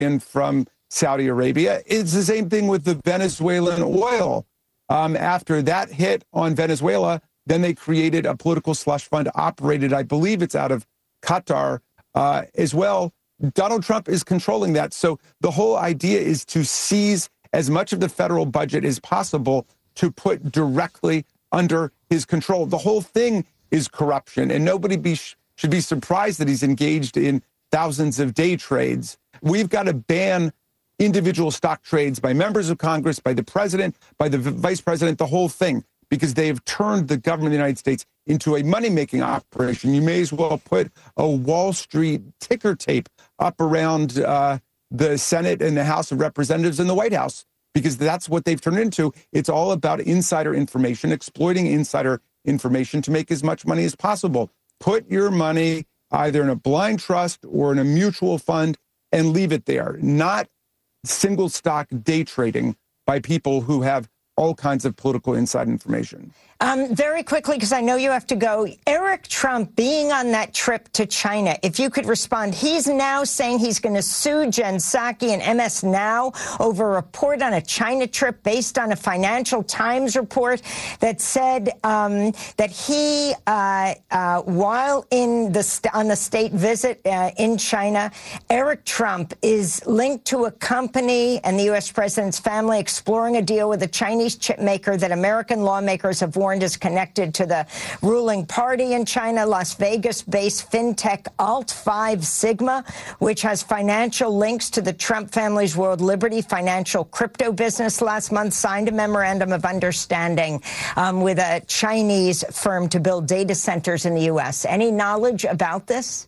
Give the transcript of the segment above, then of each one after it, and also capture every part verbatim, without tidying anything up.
in from Saudi Arabia. It's the same thing with the Venezuelan oil. Um, after that hit on Venezuela, then they created a political slush fund operated, I believe it's out of Qatar uh, as well. Donald Trump is controlling that. So the whole idea is to seize as much of the federal budget as possible to put directly under his control. The whole thing is corruption, and nobody be, should be surprised that he's engaged in thousands of day trades. We've got to ban individual stock trades by members of Congress, by the president, by the vice president, the whole thing, because they have turned the government of the United States into a money-making operation. You may as well put a Wall Street ticker tape up around uh, the Senate and the House of Representatives and the White House, because that's what they've turned into. It's all about insider information, exploiting insider information to make as much money as possible. Put your money either in a blind trust or in a mutual fund and leave it there, not single stock day trading by people who have all kinds of political inside information. Um, very quickly, because I know you have to go, Eric Trump being on that trip to China, if you could respond, he's now saying he's going to sue Jen Psaki and M S Now over a report on a China trip based on a Financial Times report that said um, that he, uh, uh, while in the st- on the state visit uh, in China, Eric Trump is linked to a company and the U S president's family exploring a deal with a Chinese chip maker that American lawmakers have warned is connected to the ruling party in China. Las Vegas-based fintech Alt five Sigma, which has financial links to the Trump family's World Liberty financial crypto business, last month signed a memorandum of understanding um, with a Chinese firm to build data centers in the U S. Any knowledge about this?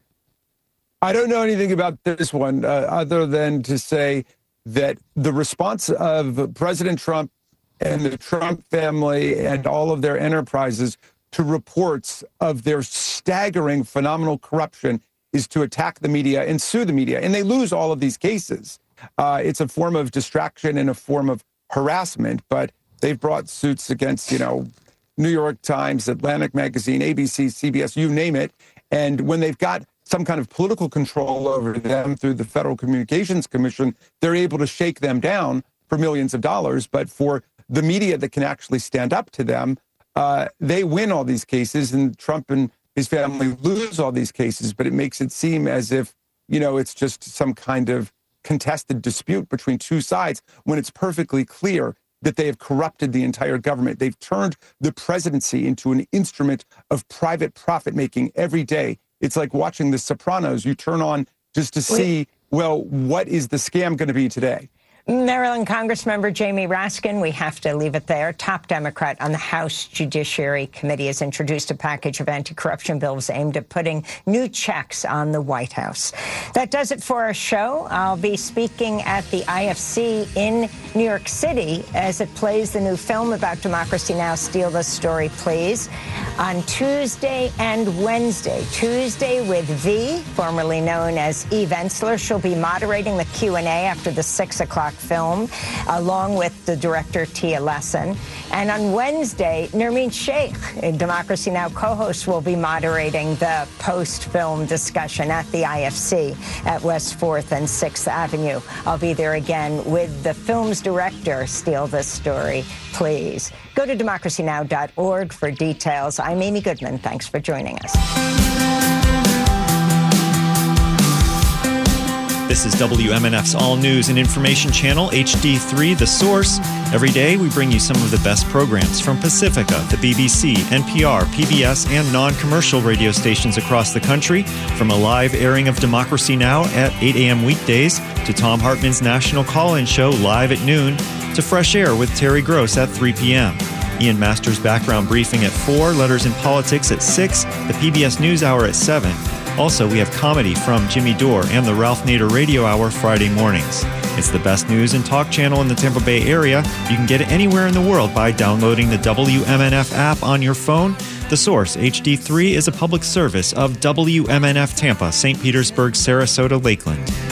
I don't know anything about this one uh, other than to say that the response of President Trump and the Trump family and all of their enterprises to reports of their staggering, phenomenal corruption is to attack the media and sue the media. And they lose all of these cases. Uh, it's a form of distraction and a form of harassment, but they've brought suits against, you know, New York Times, Atlantic Magazine, A B C, C B S, you name it. And when they've got some kind of political control over them through the Federal Communications Commission, they're able to shake them down for millions of dollars. But for the media that can actually stand up to them, uh, they win all these cases, and Trump and his family lose all these cases. But it makes it seem as if, you know, it's just some kind of contested dispute between two sides when it's perfectly clear that they have corrupted the entire government. They've turned the presidency into an instrument of private profit making every day. It's like watching The Sopranos. You turn on just to see, well, what is the scam going to be today? Maryland Congressmember Jamie Raskin, we have to leave it there. Top Democrat on the House Judiciary Committee has introduced a package of anti-corruption bills aimed at putting new checks on the White House. That does it for our show. I'll be speaking at the I F C in New York City as it plays the new film about Democracy Now!, Steal This Story, Please, on Tuesday and Wednesday. Tuesday with V, formerly known as Eve Ensler. She'll be moderating the Q and A after the six o'clock film, along with the director Tia Lesson. And on Wednesday, Nermeen Sheikh, a Democracy Now! Co-host, will be moderating the post-film discussion at the I F C at West fourth and sixth Avenue. I'll be there again with the film's director, Steal This Story, Please. Go to democracy now dot org for details. I'm Amy Goodman. Thanks for joining us. This is W M N F's All News and Information Channel, H D three, The Source. Every day, we bring you some of the best programs from Pacifica, the B B C, N P R, P B S, and non-commercial radio stations across the country, from a live airing of Democracy Now! At eight a.m. weekdays, to Tom Hartman's national call-in show live at noon, to Fresh Air with Terry Gross at three p.m., Ian Masters' background briefing at four, Letters in Politics at six, the P B S NewsHour at seven. Also, we have comedy from Jimmy Dore and the Ralph Nader Radio Hour Friday mornings. It's the best news and talk channel in the Tampa Bay area. You can get it anywhere in the world by downloading the W M N F app on your phone. The Source, H D three, is a public service of W M N F Tampa, Saint Petersburg, Sarasota, Lakeland.